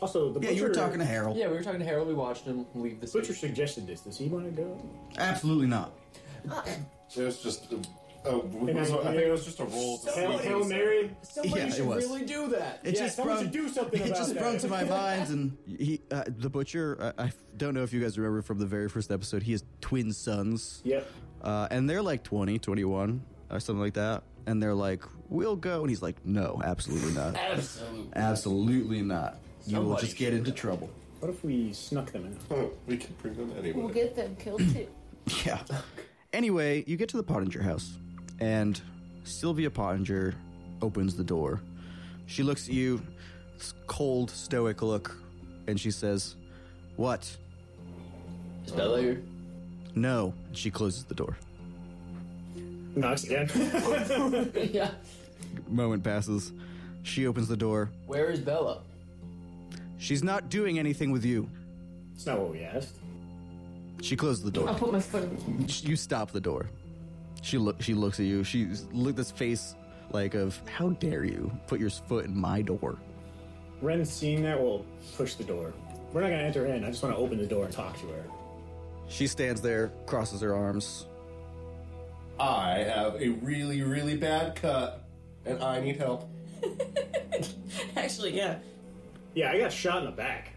Also, the butcher... Yeah, you were talking to Harold. Yeah, we were talking to Harold. We watched him leave the Butcher stage. suggested this. Does he want to go? Absolutely not. It was just... I think it was just a roll. Hail Mary? Somebody Yeah, it should was. really do that. It just someone sprung, should do something it about just that. sprung to my mind, and the butcher. I don't know if you guys remember from the very first episode. He has twin sons. Yep. And they're like 20, 21, or something like that. And they're like, "We'll go," and he's like, "No, absolutely not. Absolutely not. You will just get into trouble." What if we snuck them in? We can bring them anyway. We'll get them killed too. Yeah. Anyway, you get to the Pottinger house, and Sylvia Pottinger opens the door. She looks at you, this cold, stoic look, and she says, "What?" Is Bella here? "No." She closes the door. Knocks again. Yeah. Moment passes. She opens the door. Where is Bella? "She's not doing anything with you." It's not what we asked. She closes the door. I'll put my foot in. You stop the door. She looks at you. She's look this face like of, "How dare you put your foot in my door?" Ren, seeing that, will push the door. We're not going to enter in. I just want to open the door and talk to her. She stands there, crosses her arms. I have a really, really bad cut, and I need help. Actually, yeah. Yeah, I got shot in the back.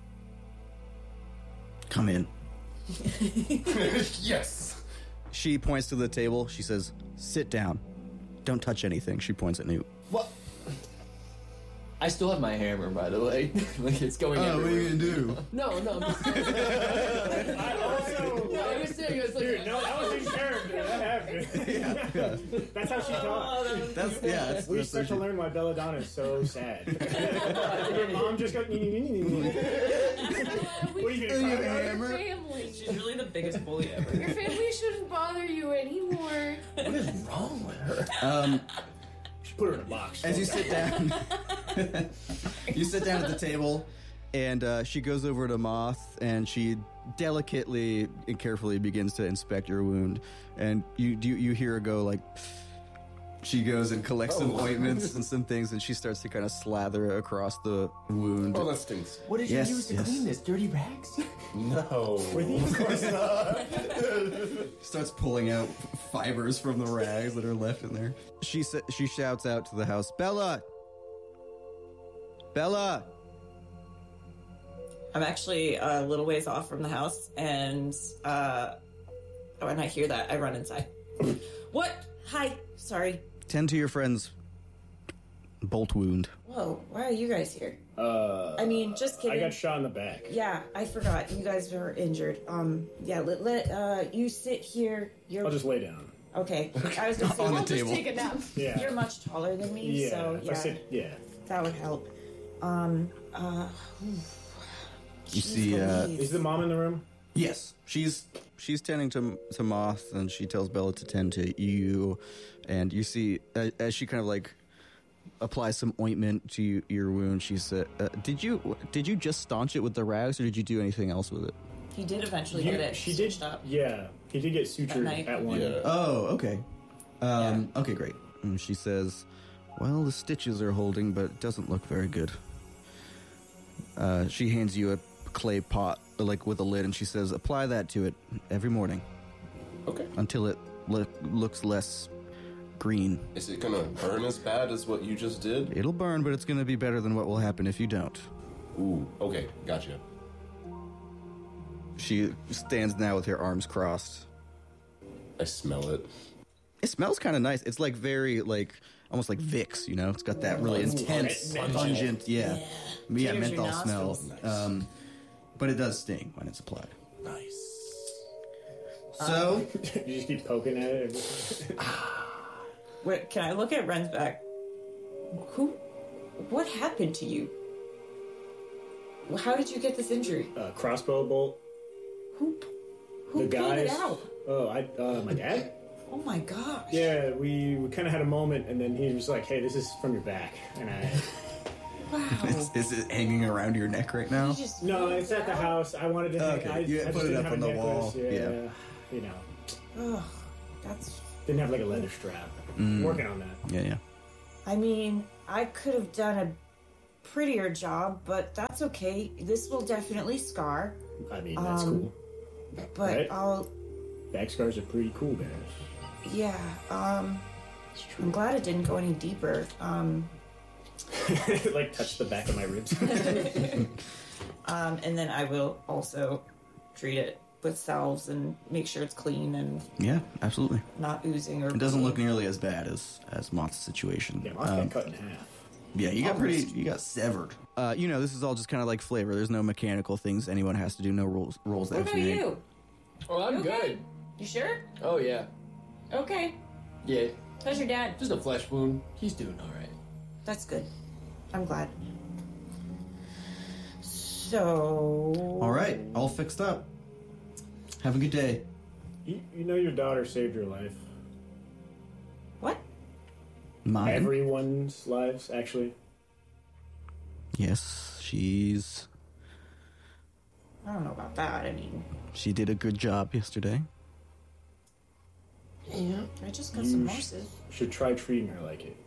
"Come in." Yes. She points to the table. She says, "Sit down. Don't touch anything." She points at Newt. What? I still have my hammer, by the way. Like, it's going everywhere. do? No. I also... No, you're serious. Like, Dude, no, that was in character. That happened. That's how she talks. That's We start to learn why Belladonna is so sad. Your mom just got... What are you going to Your cry about? family. She's really the biggest bully ever. Your family shouldn't bother you anymore. what is wrong with her? Put her in a box. As you sit down, you sit down at the table, and she goes over to Moth, and she delicately and carefully begins to inspect your wound. And you hear her go like. She goes and collects some ointments and some things, and she starts to kind of slather it across the wound. Oh, that stinks. What did Yes, you use to yes. clean this? Dirty rags? No. Starts pulling out fibers from the rags that are left in there. She shouts out to the house, "Bella! Bella!" I'm actually a little ways off from the house, and when I hear that, I run inside. What? Hi. Sorry. Tend to your friend's bolt wound. Whoa, why are you guys here? I mean, just kidding. I got shot in the back. Yeah, I forgot. You guys were injured. Yeah, let you sit here. I'll just lay down. Okay. I was gonna say, On the I'll just table. take a nap. Yeah. you're much taller than me, Yeah. so if I yeah, sit, yeah. that would help. You see, Is the mom in the room? yes, she's tending to Moth, and she tells Bella to tend to you, and you see as she kind of like applies some ointment to your wound. She said, "Did you just staunch it with the rags, or did you do anything else with it?" He did eventually get it. She did. stitched up. Yeah, he did get sutured night. at one. Yeah. Oh, okay. Okay, great. And she says, "Well, the stitches are holding, but it doesn't look very good." She hands you a clay pot, like with a lid, and she says, "Apply that to it every morning Okay. until it looks less green. Is it gonna burn as bad as what you just did? It'll burn, but it's going to be better than what will happen if you don't." Ooh. Okay. Gotcha. She stands now with her arms crossed. I smell it. It smells kind of nice. It's like very, like, almost like Vicks, you know? It's got that really intense, pungent, yeah, Clears your menthol smell. nostrils. But it does sting when it's applied. Nice. So, You just keep poking at it. Wait, can I look at Ren's back? What happened to you? How did you get this injury? Crossbow bolt. Who The pulled guys. it out? Oh, my dad. Oh my gosh. Yeah, we kind of had a moment, and then he was like, "Hey, this is from your back," and I. Wow. is it hanging around your neck right now? You just No, it's at the house. I wanted to. Okay, you I just put it didn't up have on a the wall. necklace. Yeah, you know, Ugh, that's. didn't have like a leather strap. Mm. Working on that. Yeah. I mean, I could have done a prettier job, but that's okay. This will definitely scar. I mean, that's cool. But Right. Back scars are pretty cool, man. yeah, I'm glad it didn't go any deeper. Like, touch the back of my ribs. And then I will also treat it with salves and make sure it's clean and Yeah, absolutely. not oozing or. It doesn't look nearly as bad as Moth's situation. Yeah, Moth got cut in half. Yeah, you got severed. This is all just kind of like flavor. There's no mechanical things anyone has to do. No rolls that What have to about be made. you? Oh, I'm Okay. good. You sure? Oh, yeah. Okay. Yeah. How's your dad? Just a flesh wound. He's doing alright. That's good. I'm glad. So. All right, all fixed up. Have a good day. You know your daughter saved your life. What? Mine? Everyone's lives, actually. Yes, she I don't know about that. I mean, did a good job yesterday. Yeah. I just got some mosses. Should try treating her like it.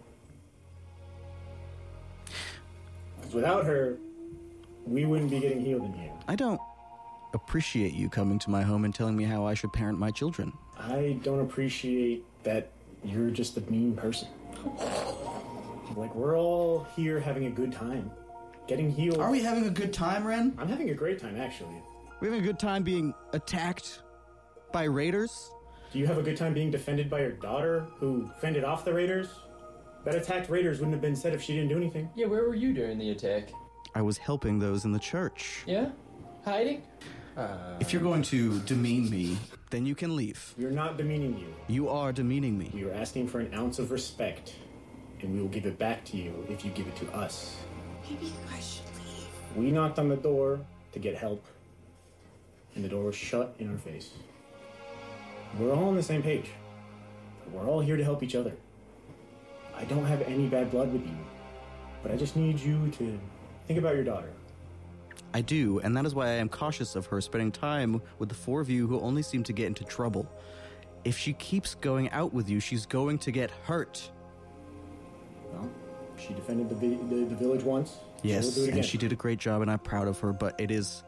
'Cause without her, we wouldn't be getting healed in here. I don't appreciate you coming to my home and telling me how I should parent my children. I don't appreciate that you're just a mean person. Like, we're all here having a good time. Getting healed. Are we having a good time, Ren? I'm having a great time, actually. We're having a good time being attacked by raiders? Do you have a good time being defended by your daughter, who fended off the raiders? That attacked raiders wouldn't have been said if she didn't do anything. Yeah, where were you during the attack? I was helping those in the church. Yeah? Hiding? If you're going to demean me, then you can leave. We're not demeaning you. You are demeaning me. We are asking for an ounce of respect, and we will give it back to you if you give it to us. Maybe you guys should leave. We knocked on the door to get help, and the door was shut in our face. We're all on the same page. We're all here to help each other. I don't have any bad blood with you, but I just need you to think about your daughter. I do, and that is why I am cautious of her spending time with the four of you who only seem to get into trouble. If she keeps going out with you, she's going to get hurt. Well, she defended the village once. Yes, so we'll do it again. and she did a great job, and I'm proud of her, but it is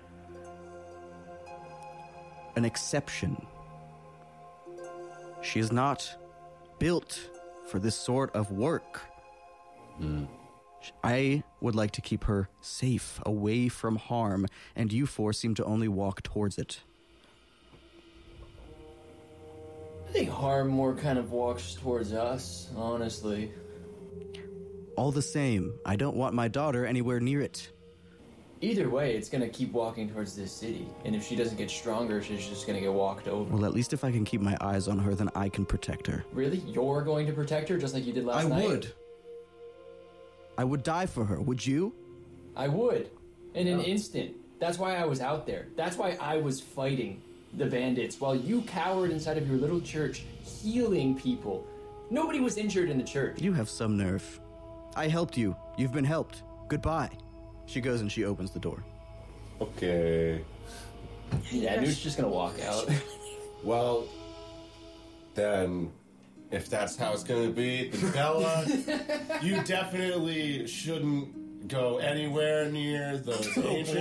an exception. She is not built for this sort of work. I would like to keep her safe, away from harm, and you four seem to only walk towards it. I think harm more kind of walks towards us, honestly. All the same, I don't want my daughter anywhere near it. Either way, it's gonna keep walking towards this city. And if she doesn't get stronger, she's just gonna get walked over. Well, at least if I can keep my eyes on her, then I can protect her. Really? You're going to protect her just like you did last night? I would die for her. Would you? I would. In an instant. That's why I was out there. That's why I was fighting the bandits while you cowered inside of your little church, healing people. Nobody was injured in the church. You have some nerve. I helped you. You've been helped. Goodbye. She goes and she opens the door. Okay. Yeah, Newt's just gonna walk out. Well, then, if that's how it's gonna be, then Bella, you definitely shouldn't go anywhere near those ancient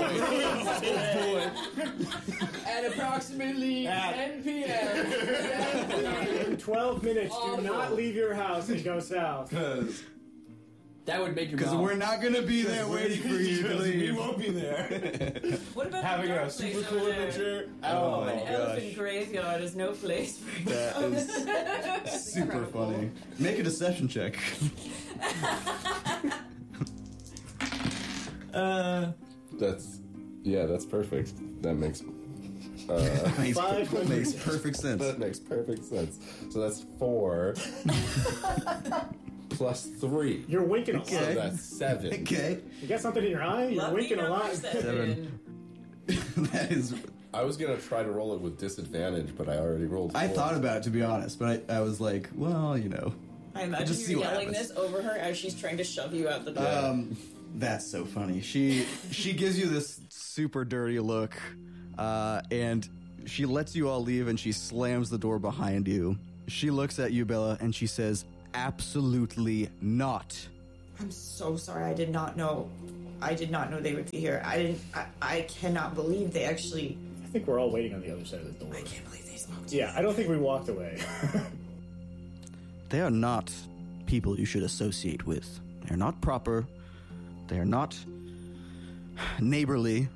At approximately 10 p.m. In 12 minutes, Awful. do not leave your house and go south. Because That would make your mom. not going to be there waiting for you to we leave. won't be there. What about Having the a dark super place cool over there? adventure. Oh, An my elephant gosh. graveyard is no place for you. That is super funny. Make a deception check. That's perfect. That makes Makes perfect sense. that makes perfect sense. So that's 4 plus 3. You're winking a lot. So that's 7. Okay. You got something in your eye? You're Lucky winking a number lot. 7. That is... I was gonna try to roll it with disadvantage, but I already rolled. I 4. thought about it, to be honest, but I was like, well, you know. I imagine Just see you're what yelling happens. this over her as she's trying to shove you out the door. That's so funny. She gives you this super dirty look, and she lets you all leave, and she slams the door behind you. She looks at you, Bella, and she says, "Absolutely not." I'm so sorry. I did not know they would be here. I cannot believe they actually... I think we're all waiting on the other side of the door. I can't believe they smoked. Yeah, I don't think we walked away. They are not people you should associate with. They're not proper. They are not neighborly.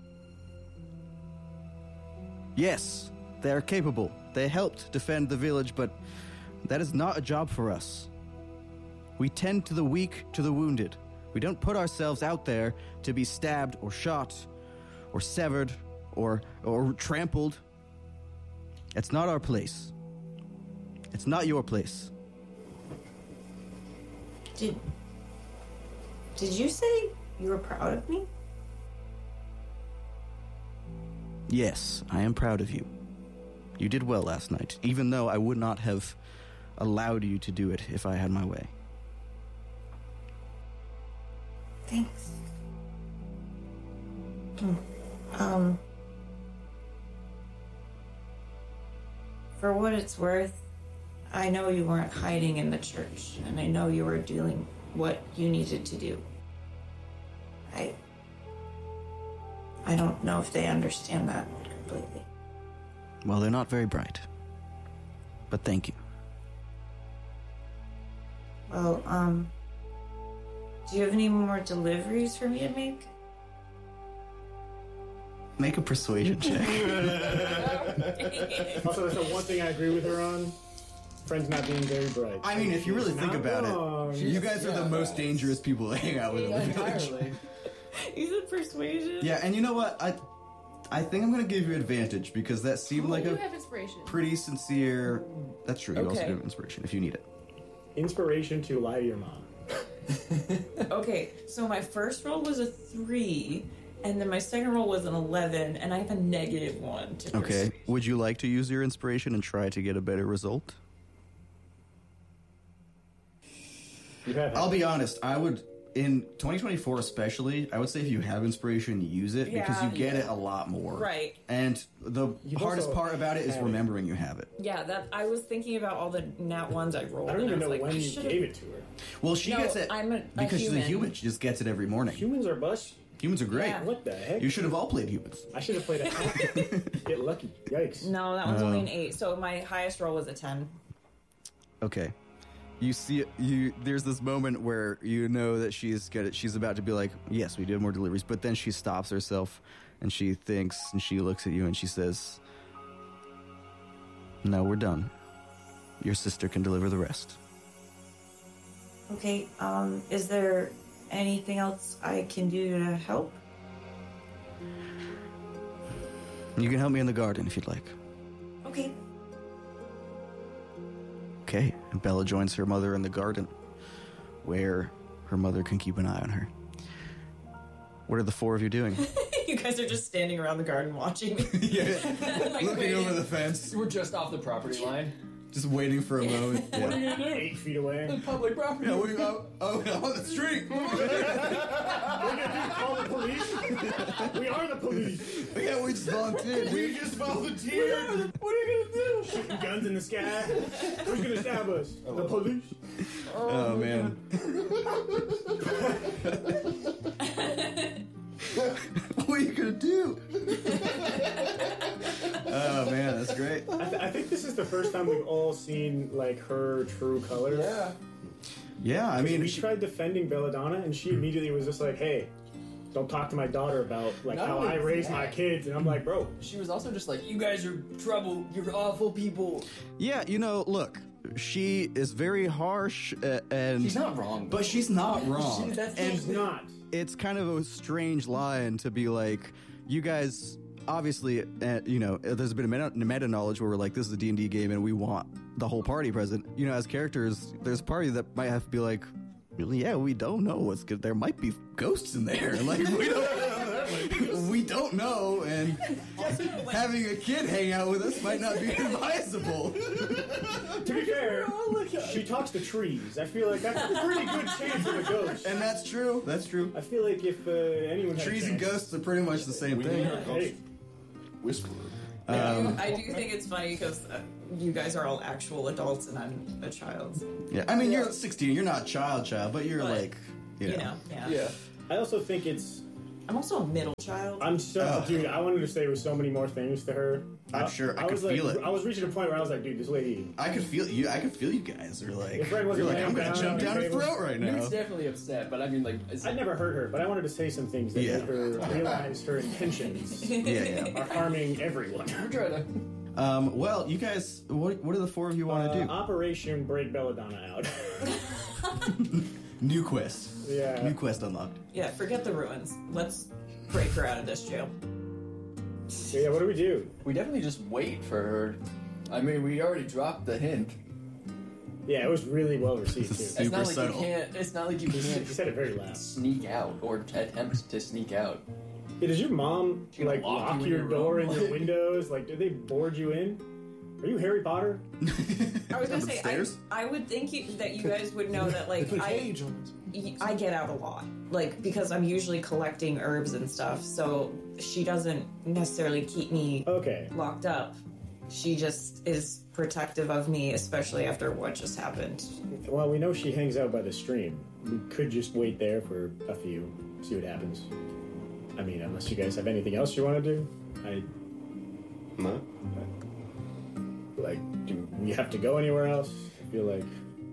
Yes, they are capable. They helped defend the village, but that is not a job for us. We tend to the weak, to the wounded. We don't put ourselves out there to be stabbed or shot or severed or trampled. It's not our place. It's not your place. Did you say you were proud of me? Yes, I am proud of you. You did well last night, even though I would not have allowed you to do it if I had my way. Thanks. For what it's worth, I know you weren't hiding in the church, and I know you were doing what you needed to do. I don't know if they understand that completely. Well, they're not very bright. But thank you. Well, do you have any more deliveries for me to make? Make a persuasion check. Also, that's the one thing I agree with her on. Friends not being very bright. I mean, if you really think Not about wrong. it, you guys are the most dangerous people to hang out with in the village. Entirely. You said persuasion? Yeah, and you know what? I think I'm going to give you advantage because that seemed like you a have inspiration. pretty sincere... That's true, you also Okay. do have inspiration if you need it. Inspiration to lie to your mom. Okay, so my first roll was a 3, and then my second roll was an 11, and I have a -1 to Okay, persuasion. would you like to use your inspiration and try to get a better result? You have I'll be honest, I would, in 2024 especially, I would say if you have inspiration, use it because you Yeah, get yeah. it a lot more. Right. And the You've hardest also part about it is had it. remembering you have it. Yeah, that I was thinking about all the nat ones I rolled. I don't and even was know like, when I you should've- gave it to her. Well, she No, gets it I'm a because she's a human. human. She just gets it every morning. Humans are bust. Humans are great. Yeah. What the heck? You should have all played humans. I should have played a counter. Get lucky. Yikes. No, that one's only an 8. So my highest roll was a 10. Okay. You see, there's this moment where you know that she's about to be like, yes, we do have more deliveries, but then she stops herself and she thinks and she looks at you and she says, no, we're done. Your sister can deliver the rest. Okay, is there anything else I can do to help? You can help me in the garden if you'd like. Okay. Okay. And Bella joins her mother in the garden, where her mother can keep an eye on her. What are the four of you doing? You guys are just standing around the garden watching. Yeah, Like, looking waiting. over the fence, We're just off the property line. just waiting for a moment. What are Yeah. you gonna do? 8 feet away. Public property. Yeah, what do you got? Oh, on the street. What are you gonna do? Call the police? We are the police. Yeah, we just volunteered. We just volunteered. What are you gonna do? Shooting guns in the sky? Who's gonna stab us? The police? Oh man. What are you gonna do? Oh man, that's great. I think this is the first time we've all seen like her true colors. Yeah. Yeah, I mean, We tried defending Belladonna, and she immediately was just like, "Hey, don't talk to my daughter about like Not how only I raise my that. kids." And I'm like, "Bro, She was also just like, you guys are trouble. You're awful people. yeah, you know, look, she is very harsh and She's not wrong. but she's not wrong. That's and she's not." it's kind of a strange line to be like, you guys obviously, you know, there's a bit of meta knowledge where we're like, this is a D&D game and we want the whole party present. You know, as characters, there's a party that might have to be like, really, yeah, we don't know what's good. There might be ghosts in there. Like, we don't know, and having a kid hang out with us might not be advisable. To be fair, she talks to trees. I feel like that's a pretty good chance of a ghost. And that's true. That's true. I feel like if anyone had a Trees and chance- ghosts are pretty much the same We thing. need our ghost Hey, whisperer. I do think it's funny because you guys are all actual adults and I'm a child. Yeah, I mean, you're 16. You're not child, but you're But- like You know, yeah. Yeah. I also think it's. I'm also a middle child. I'm so dude. I wanted to say with so many more things to her. I'm sure I could was like, feel it. I was reaching a point where I was like, dude, this lady. I could feel you. I could feel you guys are like. If Fred You're wasn't like, I'm laying gonna down jump on the down her table- throat right now. Nude's definitely upset, but I mean, like, it's, I never hurt her, but I wanted to say some things that Yeah. made her realize her intentions Yeah, are harming everyone. I'm trying to. yeah. Well, you guys, what do the four of you want to do? Operation Break Belladonna out. New quest. Yeah. New quest unlocked. Yeah, forget the ruins. Let's break her out of this jail. So yeah, what do we do? We definitely just wait for her. I mean, we already dropped the hint. Yeah, it was really well received too. It's Super not like subtle. you can't. It's not like you He can't said it very loud. sneak out or attempt to sneak out. Yeah, does your mom She gonna like lock lock you in your your door room? and your windows? Like, do they board you in? Are you Harry Potter? I was gonna say, Upstairs? I would think that you guys would know that, like, I get out a lot, like, because I'm usually collecting herbs and stuff. So she doesn't necessarily keep me Okay. locked up. She just is protective of me, especially after what just happened. Well, we know she hangs out by the stream. We could just wait there for a few, see what happens. I mean, unless you guys have anything else you want to do. No? Like, do we have to go anywhere else? I feel like.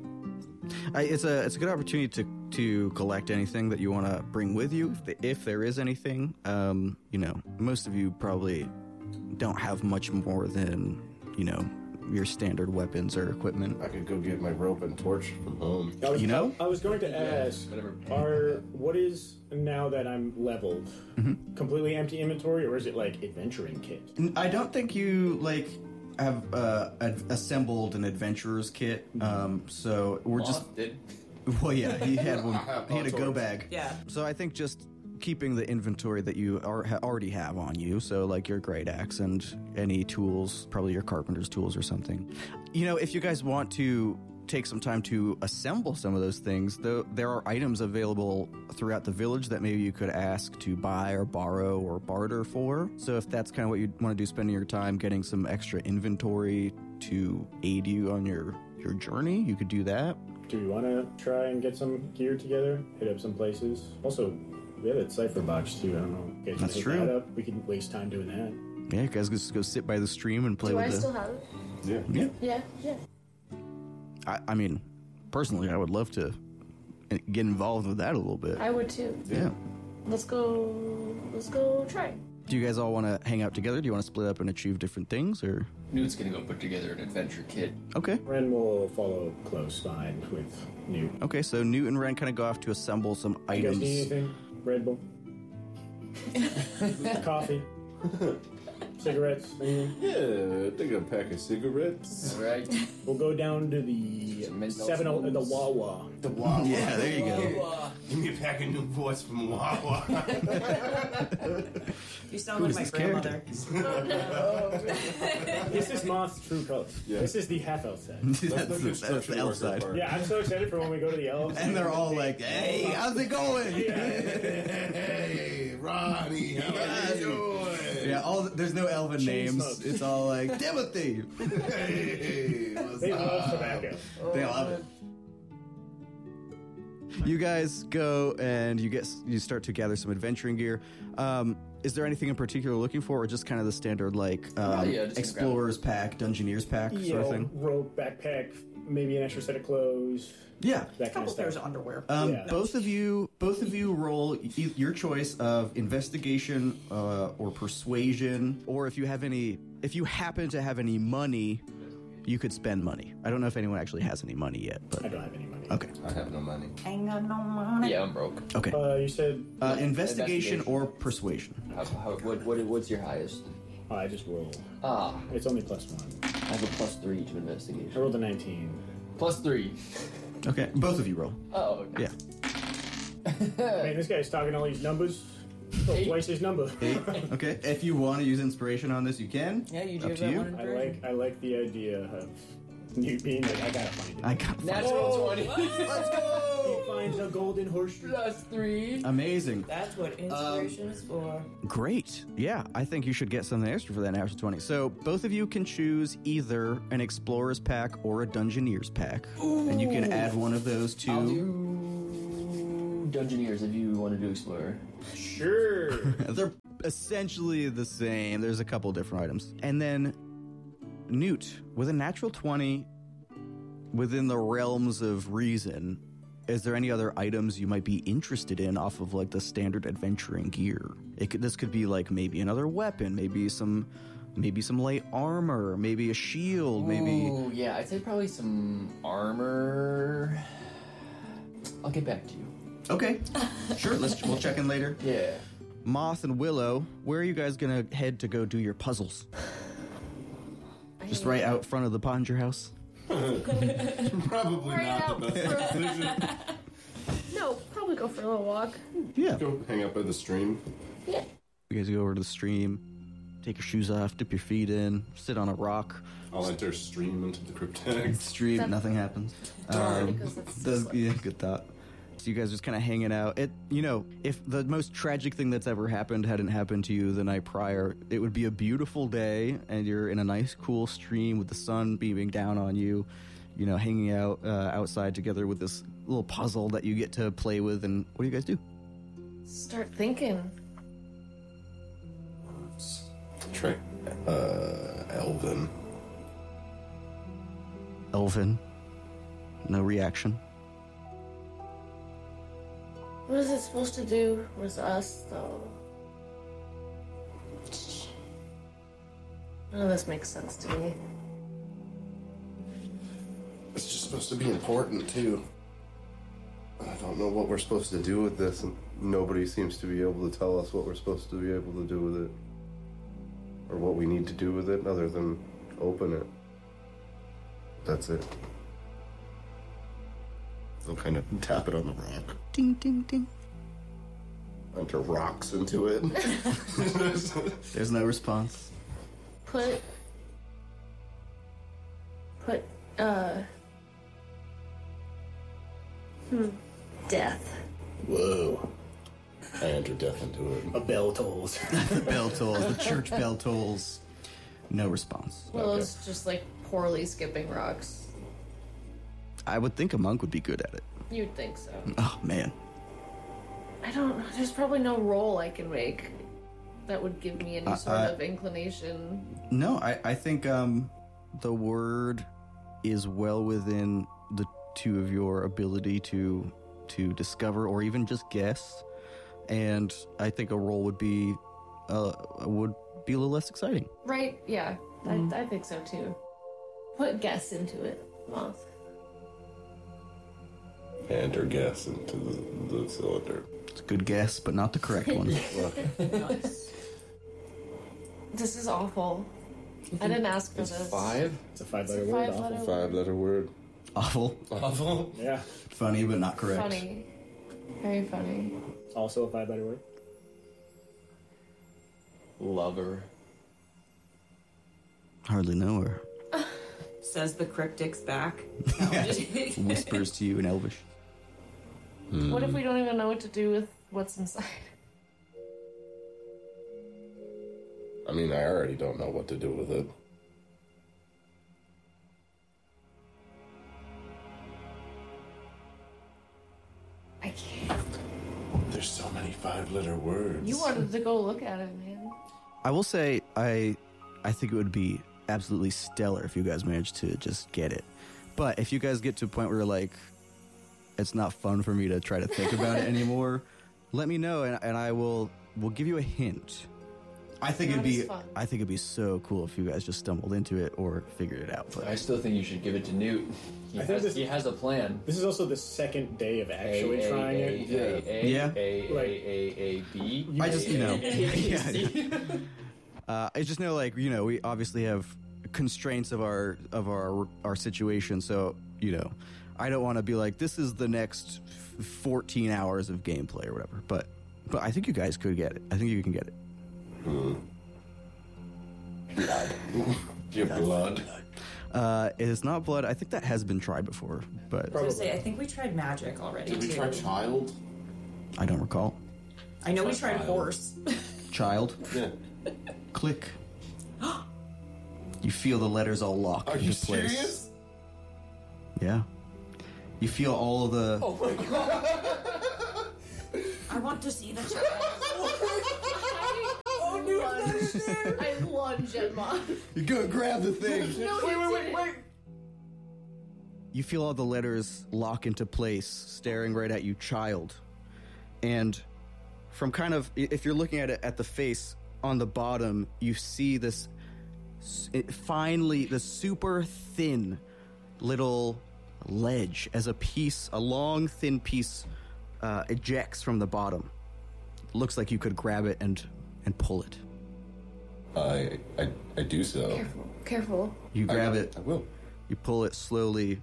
It's a good opportunity to collect anything that you want to bring with you, if there is anything. You know, most of you probably don't have much more than, you know, your standard weapons or equipment. I could go get my rope and torch from home. You know? I was going to ask, whatever. what is, now that I'm leveled, completely empty inventory, or is it like adventuring kit? I don't think you like have assembled an adventurer's kit. So we're just Moth did. well, yeah, he had one. have He had a no go torch. bag. Yeah. So I think just keeping the inventory that you already have on you, so like your great axe and any tools, probably your carpenter's tools or something. You know, if you guys want to take some time to assemble some of those things, though, there are items available throughout the village that maybe you could ask to buy or borrow or barter for. So if that's kind of what you want to do, spending your time getting some extra inventory to aid you on your journey, you could do that. Do we want to try and get some gear together? Hit up some places? Also, we have that cipher box too. I don't know. You guys That's pick true. That up? We can waste time doing that. Yeah, you guys just go sit by the stream and play Do with I the... still have it? Yeah. Yeah. Yeah, yeah. I mean, personally, I would love to get involved with that a little bit. I would too. Yeah. Let's go try. Do you guys all want to hang out together? Do you want to split up and achieve different things, or? Newt's gonna go put together an adventure kit. Okay. Ren will follow close behind with Newt. Okay, so Newt and Ren kind of go off to assemble some You guys items. need anything? Red Bull? Coffee? Cigarettes? Anything? Yeah, I think a pack of cigarettes. All right. We'll go down to the Some menthol 7 the smokes. Wawa. The Wawa. Yeah, there you go. Give me a pack of Newports from Wawa. You sound like my this grandmother. This is Moth's true colors. Yeah. This is the half elf set. that's, the that's construction the elf worker side. part. Yeah, I'm so excited for when we go to the elves. And they're all like, "Hey, how's it going?" Hey, Ronnie, how you doing? Yeah, there's no elven Chain names. smokes. It's all like Timothy. Hey, what's They love up? tobacco. They love it. You guys go and you start to gather some adventuring gear. Is there anything in particular you're looking for, or just kind of the standard like Yeah, just explorer's pack, dungeoneer's pack You sort of know, thing? rope, backpack, maybe an extra set of clothes. Yeah. That A kind couple of pairs stuff. of underwear. Yeah. Both of you roll your choice of investigation or persuasion, or if you happen to have any money, you could spend money. I don't know if anyone actually has any money yet, I but don't have any money. okay, I have no money. Ain't got no money. Yeah, I'm broke. okay. You said Investigation investigation. or persuasion. What's your highest? I just rolled. Ah, It's only +1. I have a +3 to I investigation. rolled a 19. +3. Okay, both of you roll. Oh, okay. Yeah. Man, this guy's talking all these numbers. Oh, Eight. twice his number. Okay, if you want to use inspiration on this, you can. Yeah, you do Up have to that you. one. I like the idea of Newt being like, I gotta find it. I got five. Natural 20. Let's He go! finds a golden horseshoe. +3. Amazing. That's what inspiration is for. Great. Yeah, I think you should get something extra for that natural 20. So both of you can choose either an explorer's pack or a dungeoneer's pack. And you can add one of those I'll to... do Dungeoneers if you wanted to explore. Sure. They're essentially the same. There's a couple different items. And then Newt, with a natural 20 within the realms of reason, is there any other items you might be interested in off of like the standard adventuring gear? This could be like maybe another weapon, maybe some light armor, maybe a shield, maybe. Oh yeah, I'd say probably some armor. I'll get back to you. Okay, sure. We'll check in later. Yeah. Moth and Willow, where are you guys gonna head to go do your puzzles? Just right out front of the Ponger house. Probably Right not out the best decision. No, probably go for a little walk. Yeah. Go hang out by the stream. Yeah. You guys go over to the stream, take your shoes off, dip your feet in, sit on a rock. I'll enter stream into the cryptex. Stream, That- nothing happens. Because that's Yeah, good thought. So you guys just kind of hanging out. If the most tragic thing that's ever happened hadn't happened to you the night prior, it would be a beautiful day, and you're in a nice, cool stream with the sun beaming down on you. Hanging out outside together with this little puzzle that you get to play with. And what do you guys do? Start thinking. Try Elvin. Elvin. No reaction. What is it supposed to do with us, though? None of this makes sense to me. It's just supposed to be important too. I don't know what we're supposed to do with this, and nobody seems to be able to tell us what we're supposed to be able to do with it. Or what we need to do with it other than open it. That's it. I'll kind of tap it on the rock. Ding, ding, ding. Enter rocks into it. There's no response. Put, death. Whoa. I enter death into it. A bell tolls. The bell tolls. The church bell tolls. No response. Willow's just like poorly skipping rocks. I would think a monk would be good at it. You'd think so. Oh, man. I don't know. There's probably no roll I can make that would give me any sort of inclination. No, I think the word is well within the two of your ability to discover or even just guess. And I think a roll would be a little less exciting. Right? Yeah. I think so too. Put guess into it, Moth. Enter gas into the cylinder. It's a good guess, but not the correct one. This is awful. I didn't ask for It's this. 5. It's a 5-letter It's a word. 5-letter Awful. 5-letter word. Awful. Awful. Yeah. Funny, but not correct. Funny. Very funny. Also a 5-letter word. Lover. Hardly know her. Says the cryptic's back. Whispers to you in Elvish. What if we don't even know what to do with what's inside? I mean, I already don't know what to do with it. I can't. There's so many 5-letter words. You wanted to go look at it, man. I will say, I think it would be absolutely stellar if you guys managed to just get it. But if you guys get to a point where like it's not fun for me to try to think about it anymore, let me know and we'll give you a hint. I think That is fun. it'd be so cool if you guys just stumbled into it or figured it out. But I still think you should give it to Newt. He has a plan. This is also the second day of actually trying it. Yeah. A, B. I just, you know, C. I just know, like, we obviously have constraints of our situation, so I don't want to be like, this is the next 14 hours of gameplay or whatever. But I think you guys could get it. I think you can get it. Blood. Your blood. It is not blood. I think that has been tried before, but I was gonna say, I think we tried magic already. Did we too. try child? I don't recall. I know we tried Child. horse. Child. Yeah. Click. You feel the letters all lock Are into you place. serious? Yeah. You feel all of the. Oh my god. want to see the child. I lunge at Mom. You go grab the thing. Wait. You feel all the letters lock into place, staring right at you, child. And from kind of, if you're looking at it at the face on the bottom, you see this finally, the super thin little ledge as a long, thin piece ejects from the bottom. Looks like you could grab it and pull it. I do so. Careful. You grab it. I will. You pull it slowly,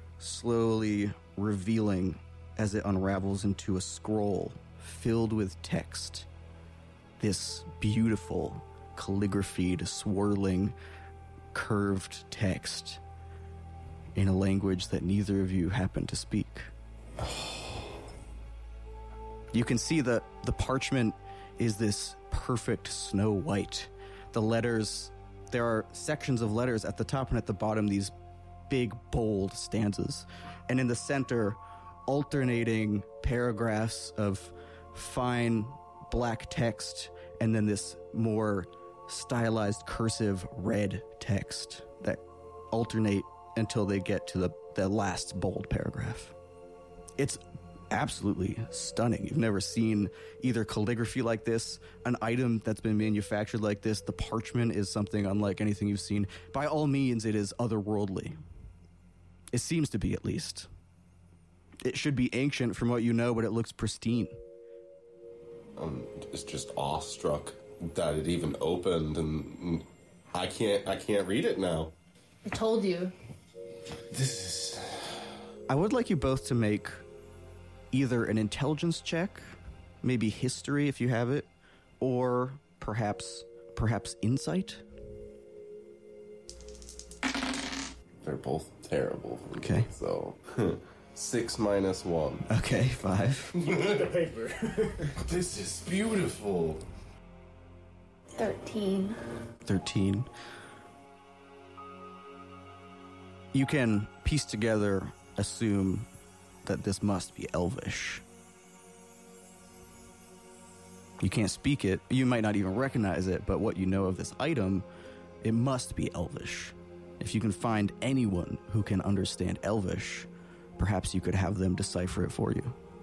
revealing as it unravels into a scroll filled with text. This beautiful, calligraphied, swirling, curved text in a language that neither of you happen to speak. You can see the parchment is this perfect snow white. The letters, there are sections of letters at the top and at the bottom, these big, bold stanzas. And in the center, alternating paragraphs of fine black text and then this more stylized cursive red text that alternate until they get to the last bold paragraph. It's absolutely stunning. You've never seen either calligraphy like this, an item that's been manufactured like this. The parchment is something unlike anything you've seen. By all means, it is otherworldly. It seems to be, at least. It should be ancient from what you know, but it looks pristine. It's just awestruck that it even opened, and I can't read it now. I told you. This is... I would like you both to make either an intelligence check, maybe history if you have it, or perhaps insight. They're both terrible. Okay. So 6 minus 1. Okay, 5. You need the paper. This is beautiful. 13. 13. You can piece together, assume that this must be Elvish. You can't speak it, you might not even recognize it, but what you know of this item, it must be Elvish. If you can find anyone who can understand Elvish, perhaps you could have them decipher it for you.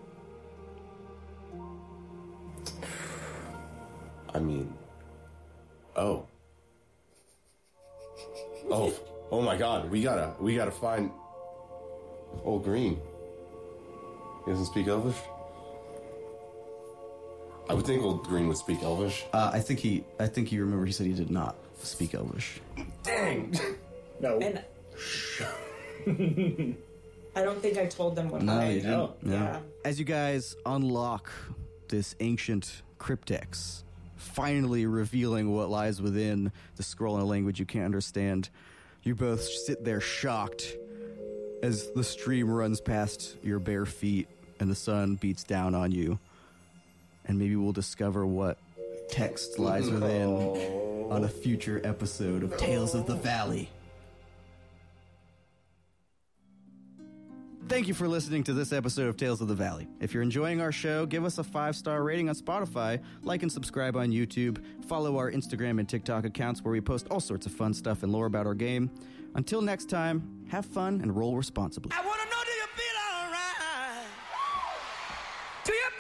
I mean... Oh my god, we gotta find Old Green. He doesn't speak Elvish? I would think Old Green would speak Elvish. I think you remember he said he did not speak Elvish. Dang! No. And I don't think I told them what No, I you didn't. No. No. Yeah. As you guys unlock this ancient cryptex, finally revealing what lies within the scroll in a language you can't understand, you both sit there shocked as the stream runs past your bare feet and the sun beats down on you. And maybe we'll discover what text lies within on a future episode of Tales of the Valley. Thank you for listening to this episode of Tales of the Valley. If you're enjoying our show, give us a 5-star rating on Spotify, like and subscribe on YouTube, follow our Instagram and TikTok accounts where we post all sorts of fun stuff and lore about our game. Until next time, have fun and roll responsibly.